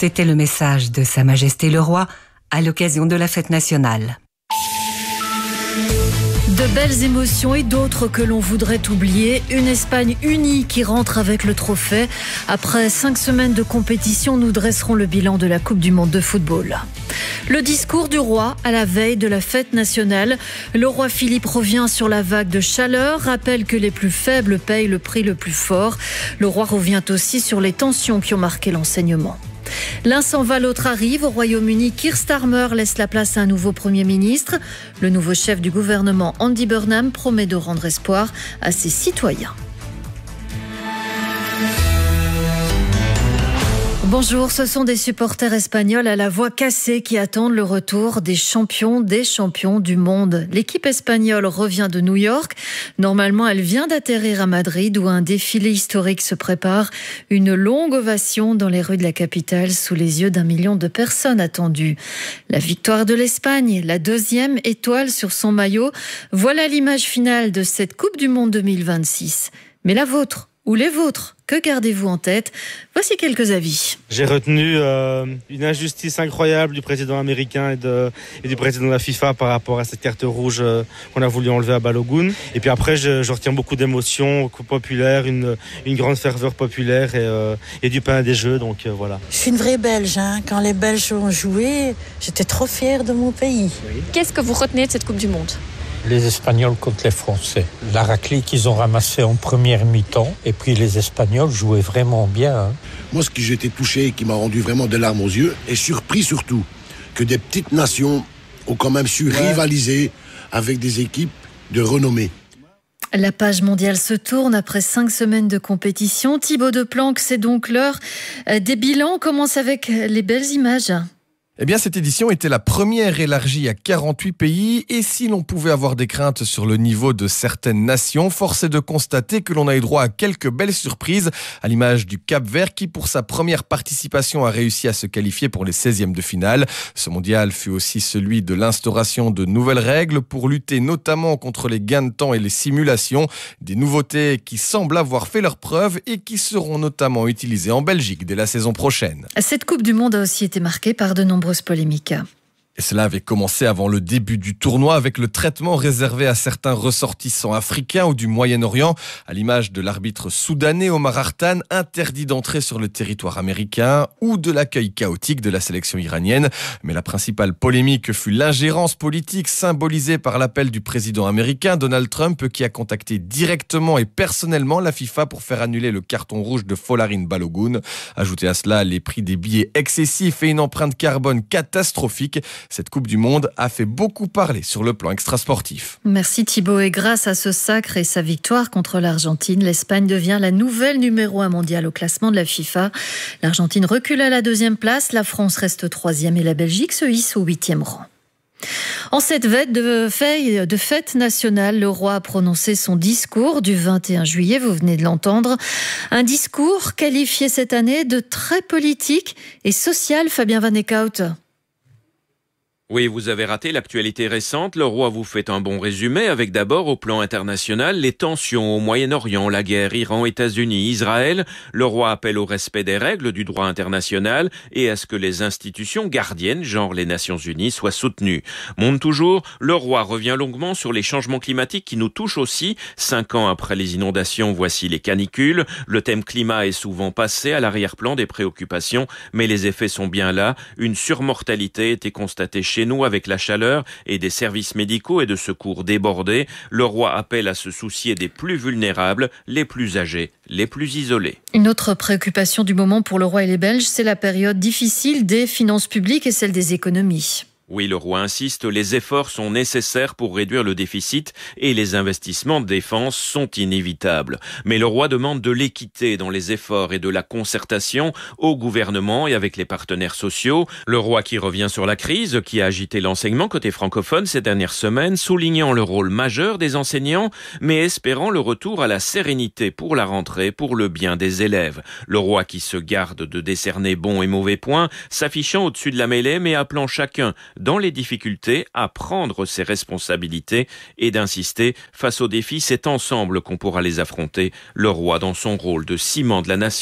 C'était le message de Sa Majesté le Roi à l'occasion de la fête nationale. De belles émotions et d'autres que l'on voudrait oublier. Une Espagne unie qui rentre avec le trophée. Après 5 semaines de compétition, nous dresserons le bilan de la Coupe du Monde de football. Le discours du roi à la veille de la fête nationale. Le roi Philippe revient sur la vague de chaleur, rappelle que les plus faibles payent le prix le plus fort. Le roi revient aussi sur les tensions qui ont marqué l'enseignement. L'un s'en va, l'autre arrive. Au Royaume-Uni, Keir Starmer laisse la place à un nouveau Premier ministre. Le nouveau chef du gouvernement, Andy Burnham, promet de rendre espoir à ses citoyens. Bonjour, ce sont des supporters espagnols à la voix cassée qui attendent le retour des champions du monde. L'équipe espagnole revient de New York. Normalement, elle vient d'atterrir à Madrid où un défilé historique se prépare. Une longue ovation dans les rues de la capitale sous les yeux d'1 million de personnes attendues. La victoire de l'Espagne, la 2e étoile sur son maillot. Voilà l'image finale de cette Coupe du Monde 2026. Mais la vôtre ou les vôtres, que gardez-vous en tête? Voici quelques avis. J'ai retenu une injustice incroyable du président américain et du président de la FIFA par rapport à cette carte rouge qu'on a voulu enlever à Balogun. Et puis après, je retiens beaucoup d'émotions populaires, une grande ferveur populaire et du pain et des jeux. Donc voilà. Je suis une vraie Belge. Quand les Belges ont joué, j'étais trop fière de mon pays. Oui. Qu'est-ce que vous retenez de cette Coupe du Monde ? Les Espagnols contre les Français. La raclée qu'ils ont ramassée en première mi-temps. Et puis les Espagnols jouaient vraiment bien. Moi, ce que j'ai été touché et qui m'a rendu vraiment des larmes aux yeux, et surpris surtout, que des petites nations ont quand même su rivaliser avec des équipes de renommée. La page mondiale se tourne après 5 semaines de compétition. Thibaut Deplanque, c'est donc l'heure des bilans. On commence avec les belles images. Eh bien, cette édition était la première élargie à 48 pays et si l'on pouvait avoir des craintes sur le niveau de certaines nations, force est de constater que l'on a eu droit à quelques belles surprises, à l'image du Cap-Vert qui, pour sa première participation, a réussi à se qualifier pour les 16e de finale. Ce mondial fut aussi celui de l'instauration de nouvelles règles pour lutter notamment contre les gains de temps et les simulations, des nouveautés qui semblent avoir fait leurs preuves et qui seront notamment utilisées en Belgique dès la saison prochaine. Cette Coupe du Monde a aussi été marquée par de nombreuses polémiques. Et cela avait commencé avant le début du tournoi avec le traitement réservé à certains ressortissants africains ou du Moyen-Orient, à l'image de l'arbitre soudanais Omar Hartan, interdit d'entrer sur le territoire américain, ou de l'accueil chaotique de la sélection iranienne. Mais la principale polémique fut l'ingérence politique symbolisée par l'appel du président américain Donald Trump qui a contacté directement et personnellement la FIFA pour faire annuler le carton rouge de Folarin Balogun. Ajoutez à cela les prix des billets excessifs et une empreinte carbone catastrophique. Cette Coupe du Monde a fait beaucoup parler sur le plan extrasportif. Merci Thibaut. Et grâce à ce sacre et sa victoire contre l'Argentine, l'Espagne devient la nouvelle numéro 1 mondiale au classement de la FIFA. L'Argentine recule à la 2e place, la France reste 3e et la Belgique se hisse au 8e rang. En cette veille de fête nationale, le roi a prononcé son discours du 21 juillet, vous venez de l'entendre. Un discours qualifié cette année de très politique et social, Fabien Van Eekhout. Oui, vous avez raté l'actualité récente. Le roi vous fait un bon résumé avec d'abord au plan international les tensions au Moyen-Orient, la guerre Iran, États-Unis, Israël. Le roi appelle au respect des règles du droit international et à ce que les institutions gardiennes, genre les Nations Unies, soient soutenues. Monte toujours, le roi revient longuement sur les changements climatiques qui nous touchent aussi. 5 ans après les inondations, voici les canicules. Le thème climat est souvent passé à l'arrière-plan des préoccupations, mais les effets sont bien là. Une surmortalité était constatée chez nous avec la chaleur et des services médicaux et de secours débordés. Le roi appelle à se soucier des plus vulnérables, les plus âgés, les plus isolés. Une autre préoccupation du moment pour le roi et les Belges, c'est la période difficile des finances publiques et celle des économies. Oui, le roi insiste, les efforts sont nécessaires pour réduire le déficit et les investissements de défense sont inévitables. Mais le roi demande de l'équité dans les efforts et de la concertation au gouvernement et avec les partenaires sociaux. Le roi qui revient sur la crise qui a agité l'enseignement côté francophone ces dernières semaines, soulignant le rôle majeur des enseignants, mais espérant le retour à la sérénité pour la rentrée, pour le bien des élèves. Le roi qui se garde de décerner bons et mauvais points, s'affichant au-dessus de la mêlée mais appelant chacun dans les difficultés, à prendre ses responsabilités et d'insister face aux défis. C'est ensemble qu'on pourra les affronter, le roi dans son rôle de ciment de la nation.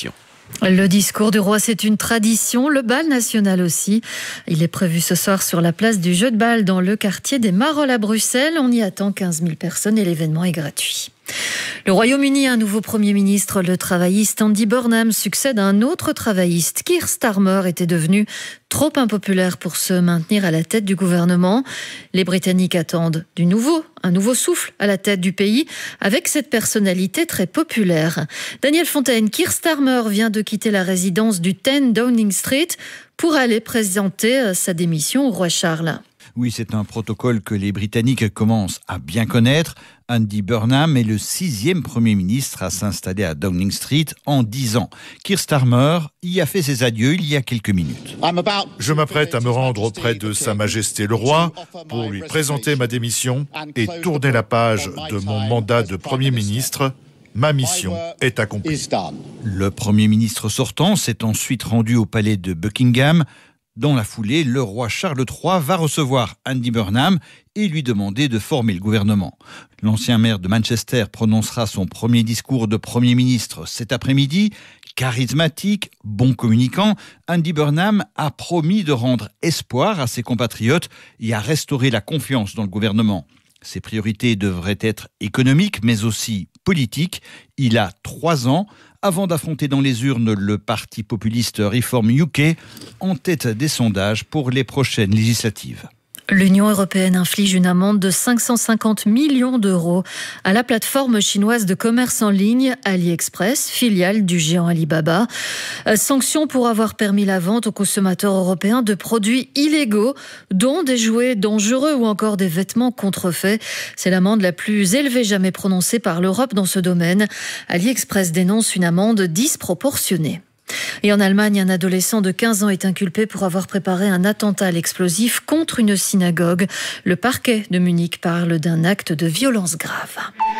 Le discours du roi, c'est une tradition, le bal national aussi. Il est prévu ce soir sur la place du jeu de balle dans le quartier des Marolles à Bruxelles. On y attend 15 000 personnes et l'événement est gratuit. Le Royaume-Uni a un nouveau Premier ministre. Le travailliste Andy Burnham succède à un autre travailliste. Keir Starmer était devenu trop impopulaire pour se maintenir à la tête du gouvernement. Les Britanniques attendent un nouveau souffle à la tête du pays avec cette personnalité très populaire. Daniel Fontaine, Keir Starmer vient de quitter la résidence du 10 Downing Street pour aller présenter sa démission au roi Charles. Oui, c'est un protocole que les Britanniques commencent à bien connaître. Andy Burnham est le 6e Premier ministre à s'installer à Downing Street en 10 ans. Keir Starmer y a fait ses adieux il y a quelques minutes. Je m'apprête à me rendre auprès de Sa Majesté le Roi pour lui présenter ma démission et tourner la page de mon mandat de Premier ministre. Ma mission est accomplie. Le Premier ministre sortant s'est ensuite rendu au palais de Buckingham. Dans la foulée, le roi Charles III va recevoir Andy Burnham et lui demander de former le gouvernement. L'ancien maire de Manchester prononcera son premier discours de Premier ministre cet après-midi. Charismatique, bon communicant, Andy Burnham a promis de rendre espoir à ses compatriotes et à restaurer la confiance dans le gouvernement. Ses priorités devraient être économiques, mais aussi politiques. Il a 3 ans avant d'affronter dans les urnes le parti populiste Reform UK, en tête des sondages pour les prochaines législatives. L'Union européenne inflige une amende de 550 millions d'euros à la plateforme chinoise de commerce en ligne AliExpress, filiale du géant Alibaba. Sanction pour avoir permis la vente aux consommateurs européens de produits illégaux, dont des jouets dangereux ou encore des vêtements contrefaits. C'est l'amende la plus élevée jamais prononcée par l'Europe dans ce domaine. AliExpress dénonce une amende disproportionnée. Et en Allemagne, un adolescent de 15 ans est inculpé pour avoir préparé un attentat à l'explosif contre une synagogue. Le parquet de Munich parle d'un acte de violence grave.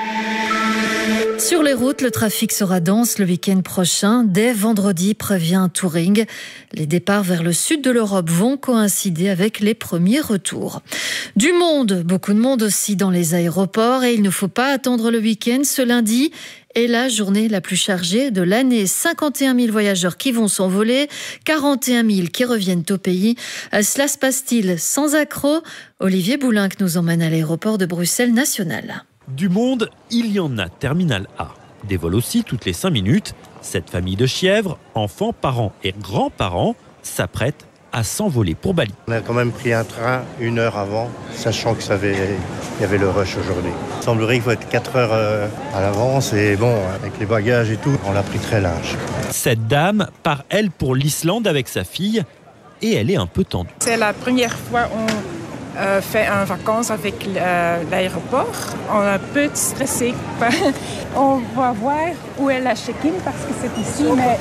Sur les routes, le trafic sera dense le week-end prochain. Dès vendredi, prévient Touring. Les départs vers le sud de l'Europe vont coïncider avec les premiers retours. Du monde, beaucoup de monde aussi dans les aéroports. Et il ne faut pas attendre le week-end. Ce lundi est la journée la plus chargée de l'année. 51 000 voyageurs qui vont s'envoler, 41 000 qui reviennent au pays. Cela se passe-t-il sans accroc ? Olivier Boulinck nous emmène à l'aéroport de Bruxelles National. Du monde, il y en a. Terminal A. Des vols aussi toutes les 5 minutes. Cette famille de chièvres, enfants, parents et grands-parents, s'apprête à s'envoler pour Bali. On a quand même pris un train 1 heure avant, sachant qu'il y avait le rush aujourd'hui. Il semblerait qu'il faut être 4 heures à l'avance et bon, avec les bagages et tout, on l'a pris très large. Cette dame part, elle, pour l'Islande avec sa fille et elle est un peu tendue. C'est la première fois qu'on fait un vacances avec l'aéroport. On est un peu stressé. On va voir où est la check-in parce que c'est ici, mais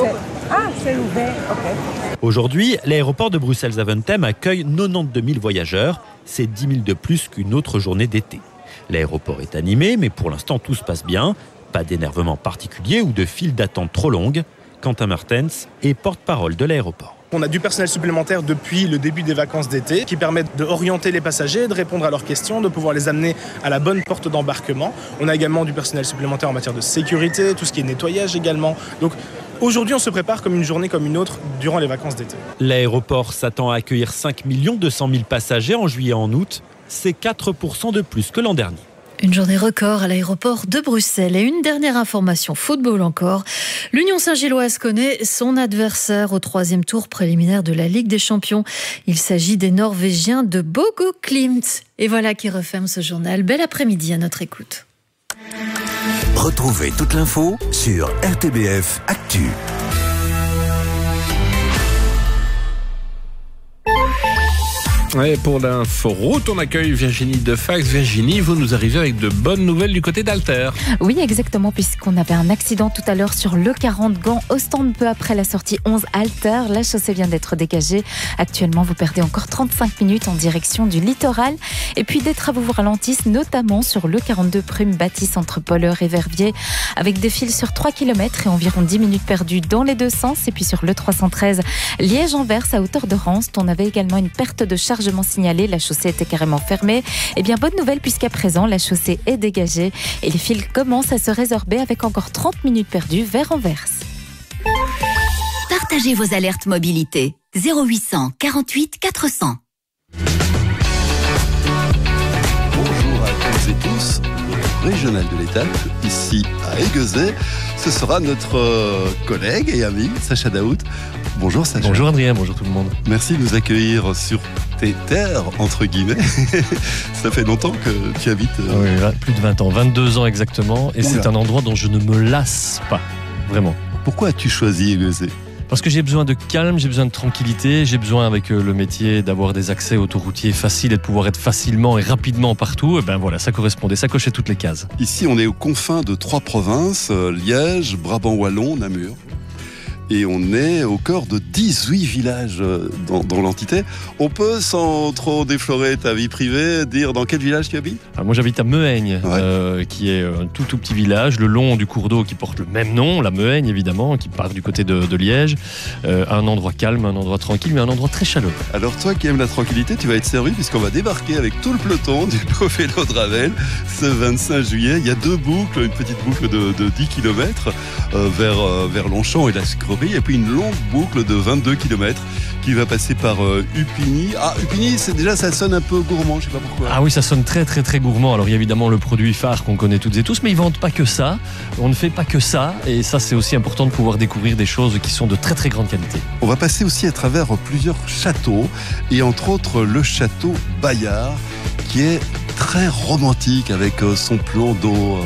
c'est ouvert. Okay. Aujourd'hui, l'aéroport de Bruxelles-Zaventem accueille 92 000 voyageurs. C'est 10 000 de plus qu'une autre journée d'été. L'aéroport est animé, mais pour l'instant, tout se passe bien. Pas d'énervement particulier ou de file d'attente trop longue. Quentin Martens est porte-parole de l'aéroport. On a du personnel supplémentaire depuis le début des vacances d'été qui permettent d'orienter les passagers, de répondre à leurs questions, de pouvoir les amener à la bonne porte d'embarquement. On a également du personnel supplémentaire en matière de sécurité, tout ce qui est nettoyage également. Donc aujourd'hui, on se prépare comme une journée comme une autre durant les vacances d'été. L'aéroport s'attend à accueillir 5 200 000 passagers en juillet et en août. C'est 4% de plus que l'an dernier. Une journée record à l'aéroport de Bruxelles. Et une dernière information, football encore. L'Union Saint-Gilloise connaît son adversaire au 3e tour préliminaire de la Ligue des Champions. Il s'agit des Norvégiens de Bogo Klimt. Et voilà qui referme ce journal. Bel après-midi à notre écoute. Retrouvez toute l'info sur RTBF Actu. Ouais, pour l'info route, on accueille Virginie Defax. Virginie, vous nous arrivez avec de bonnes nouvelles du côté d'Alter. Oui, exactement, puisqu'on avait un accident tout à l'heure sur le 40 Gand, Ostende, peu après la sortie 11 Alter. La chaussée vient d'être dégagée. Actuellement, vous perdez encore 35 minutes en direction du littoral. Et puis, des travaux vous ralentissent, notamment sur le 42 Prime Bâtisse entre Polleur et Verviers, avec des files sur 3 km et environ 10 minutes perdues dans les deux sens. Et puis, sur le 313 Liège-Anvers, à hauteur de Ranst, on avait également une perte de charge signalé, la chaussée était carrément fermée. Eh bien, bonne nouvelle puisqu'à présent, la chaussée est dégagée et les fils commencent à se résorber avec encore 30 minutes perdues vers Anvers. Partagez vos alertes mobilité. 0800 48 400. Bonjour à toutes et tous. Le régional de l'étape, ici à Aiguezet, ce sera notre collègue et ami Sacha Daoud. Bonjour Sacha. Bonjour Adrien, bonjour tout le monde. Merci de nous accueillir sur tes terres, entre guillemets. Ça fait longtemps que tu habites. Oui, plus de 20 ans, 22 ans exactement. Et c'est un endroit dont je ne me lasse pas, vraiment. Pourquoi as-tu choisi Aiguezet ? Parce que j'ai besoin de calme, j'ai besoin de tranquillité, j'ai besoin avec le métier d'avoir des accès autoroutiers faciles et de pouvoir être facilement et rapidement partout. Et ben voilà, ça correspondait, ça cochait toutes les cases. Ici, on est aux confins de 3 provinces, Liège, Brabant-Wallon, Namur. Et on est au cœur de 18 villages dans l'entité. On peut, sans trop déflorer ta vie privée, dire dans quel village tu habites ? Alors moi j'habite à Mehaigne, qui est un tout petit village, le long du cours d'eau qui porte le même nom, la Mehaigne évidemment, qui part du côté de Liège. Un endroit calme, un endroit tranquille, mais un endroit très chaleureux. Alors toi qui aimes la tranquillité, tu vas être servi puisqu'on va débarquer avec tout le peloton du Beau Vélo de Ravel ce 25 juillet. Il y a 2 boucles, une petite boucle de 10 km vers Longchamp et la Screrie, et puis une longue boucle de 22 km qui va passer par Upigny. Ah, Upigny, ça sonne un peu gourmand, je sais pas pourquoi. Ah oui, ça sonne très très très gourmand. Alors il y a évidemment le produit phare qu'on connaît toutes et tous, mais ils vendent pas que ça. On ne fait pas que ça, et ça c'est aussi important de pouvoir découvrir des choses qui sont de très très grande qualité. On va passer aussi à travers plusieurs châteaux, et entre autres le château Bayard, qui est très romantique avec son plan d'eau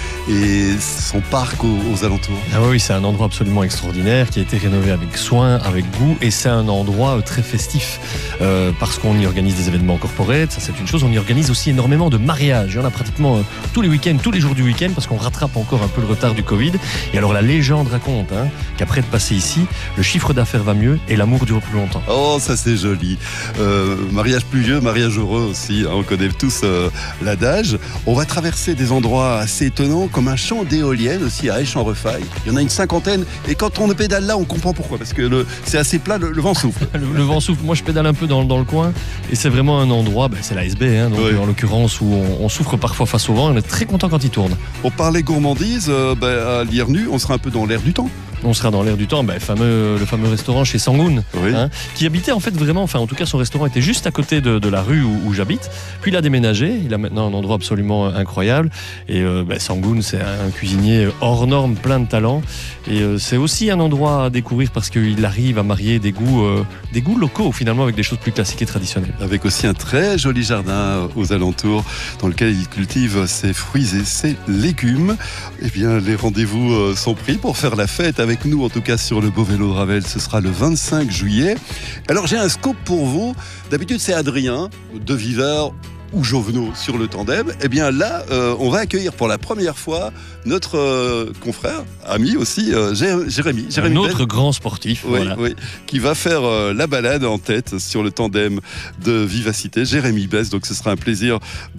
et son parc aux alentours. Ah oui, c'est un endroit absolument extraordinaire qui a été rénové avec soin, avec goût, et c'est un endroit très festif parce qu'on y organise des événements corporate, ça c'est une chose. On y organise aussi énormément de mariages. Il y en a pratiquement tous les week-ends, tous les jours du week-end, parce qu'on rattrape encore un peu le retard du Covid. Et alors la légende raconte qu'après de passer ici, le chiffre d'affaires va mieux et l'amour dure plus longtemps. Oh, ça c'est joli. Mariage pluvieux, mariage heureux aussi, on connaît tous l'adage. On va traverser des endroits assez étonnants, comme un champ d'éoliennes aussi à Aix-en-Refaille. Il y en a une 50aine, et quand on pédale là, on comprend pourquoi, parce que c'est assez plat, le vent souffle. le vent souffle. Moi je pédale un peu dans le coin, et c'est vraiment un endroit, c'est l'ASB, donc en l'occurrence, où on souffre parfois face au vent, et on est très content quand il tourne. On parlait gourmandise, à l'IRNU, on sera un peu dans l'air du temps. On sera dans l'air du temps, le fameux restaurant chez Sangoun, qui habitait en fait vraiment, en tout cas son restaurant était juste à côté de la rue où j'habite, puis il a déménagé, il a maintenant un endroit absolument incroyable, et Sangoun c'est un cuisinier hors norme, plein de talent, et c'est aussi un endroit à découvrir parce qu'il arrive à marier des goûts locaux finalement avec des choses plus classiques et traditionnelles. Avec aussi un très joli jardin aux alentours dans lequel il cultive ses fruits et ses légumes. Eh bien les rendez-vous sont pris pour faire la fête avec nous, en tout cas sur le Beau Vélo de Ravel. Ce sera le 25 juillet. Alors j'ai un scoop pour vous. D'habitude c'est Adrien de Viveur ou Jovenot sur le tandem. Eh bien là, on va accueillir pour la première fois notre confrère, ami aussi, Jérémy. Un autre grand sportif. Oui, qui va faire la balade en tête sur le tandem de Vivacité, Jérémy Bess. Donc ce sera un plaisir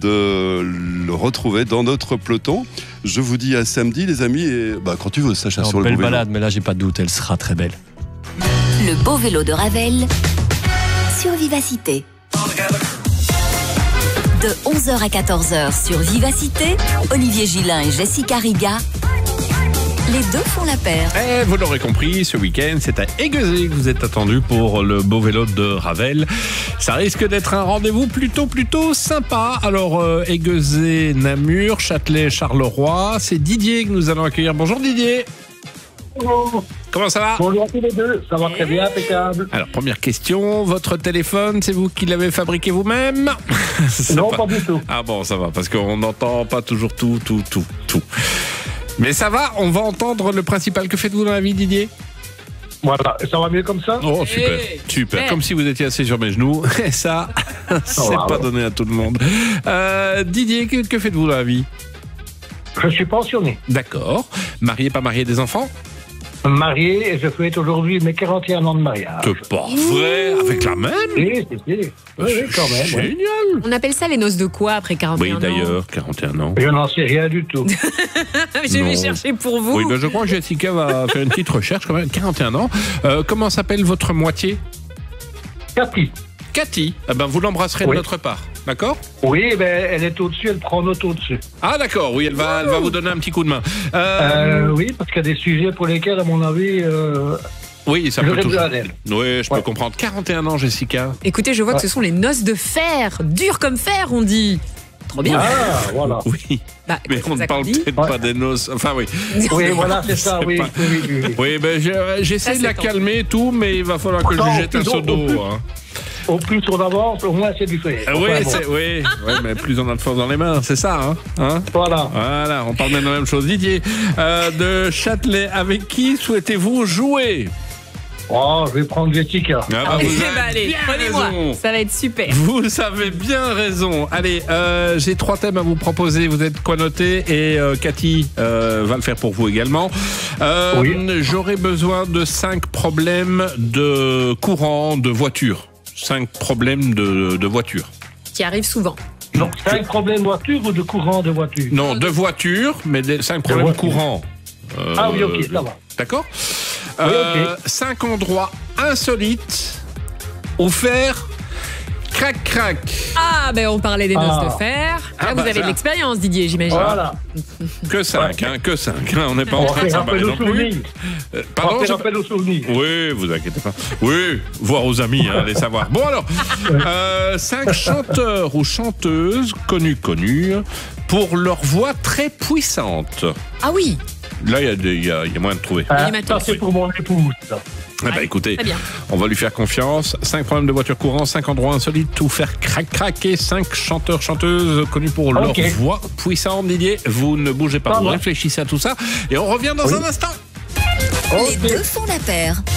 de le retrouver dans notre peloton. Je vous dis à samedi les amis, et quand tu veux Sacha, sur le belle Beau Vélo. Balade, mais là j'ai pas de doute, elle sera très belle. Le Beau Vélo de Ravel sur Vivacité. De 11h à 14h sur Vivacité, Olivier Gillin et Jessica Riga, les deux font la paire. Et vous l'aurez compris, ce week-end, c'est à Aiguezet que vous êtes attendus pour le Beau Vélo de Ravel. Ça risque d'être un rendez-vous plutôt sympa. Alors, Aiguezet, Namur, Châtelet, Charleroi, c'est Didier que nous allons accueillir. Bonjour Didier. Bonjour. Comment ça va ? Bonjour à tous les deux, ça va très bien, impeccable. Alors, première question, votre téléphone, c'est vous qui l'avez fabriqué vous-même ? Non, pas du tout. Ah bon, ça va, parce qu'on n'entend pas toujours tout. Mais ça va, on va entendre le principal. Que faites-vous dans la vie, Didier ? Voilà, ça va mieux comme ça ? Oh, super. Comme si vous étiez assis sur mes genoux. Et ça, c'est pas donné à tout le monde. Didier, que faites-vous dans la vie ? Je suis pensionné. D'accord. Marié, pas marié, des enfants ? Marié, et je fête aujourd'hui mes 41 ans de mariage. C'est pas vrai, avec la même ? Oui, quand même. Génial. On appelle ça les noces de quoi après 41 ans ? Oui, d'ailleurs, 41 ans. Je n'en sais rien du tout. Je vais chercher pour vous. Oui, je crois que Jessica va faire une petite recherche quand même. 41 ans. Comment s'appelle votre moitié ? Cathy. Vous l'embrasserez de notre part. D'accord ? Oui, elle est au-dessus, elle prend notre au-dessus. Ah d'accord, oui, elle va vous donner un petit coup de main. Oui, parce qu'il y a des sujets pour lesquels, à mon avis, Oui, ça peut J'aurais toujours. besoin d'elle. Oui, je peux comprendre. 41 ans, Jessica. Écoutez, je vois que ce sont les noces de fer, dur comme fer, on dit. Trop bien. Ah, voilà. Oui. Bah, Mais on ne parle peut-être pas des noces. Enfin, oui. Oui, voilà, c'est ça, oui. Pas... Oui. Oui, ben, j'essaie Ça, de la c'est calmer et tout, mais il va falloir que je lui jette un seau d'eau. Au plus on avance, au moins c'est du fer. Oui, mais plus on a de force dans les mains, c'est ça. Hein Voilà. Voilà, on parle même de la même chose. Didier, de Châtelet, avec qui souhaitez-vous jouer? Oh, je vais prendre Jessica. Allez, prenez-moi, ça va être super. Vous avez bien raison. Allez, j'ai 3 thèmes à vous proposer. Vous êtes quoi noté? Et Cathy va le faire pour vous également. J'aurai besoin de 5 problèmes de courant de voiture. 5 problèmes de voiture. Qui arrivent souvent. Donc 5 problèmes de voiture ou de courant de voiture? Non, de voiture, mais 5 problèmes courants. Ah oui, ok, ça va. D'accord. Oui, ok. 5 endroits insolites où faire crac-crac. Ah, ben on parlait des noces de fer. Là, vous avez ça. de l'expérience, Didier, j'imagine. Voilà. Que 5, que 5. On n'est pas en train de s'emballer non plus. Pardon, on fait appel aux souvenirs. Oui, vous inquiétez pas. Oui, voir aux amis, allez savoir. Bon alors, 5 chanteurs ou chanteuses connus pour leur voix très puissante. Ah oui. Là, il y a moyen de trouver. Ça, c'est pour mon épouse, ça. Eh ben, écoutez, on va lui faire confiance. 5 problèmes de voiture courant, 5 endroits insolites, tout faire crac-crac et 5 chanteurs, chanteuses connus pour leur voix puissante. Didier, vous ne bougez pas, vous réfléchissez à tout ça et on revient dans un instant. Les deux font la paire.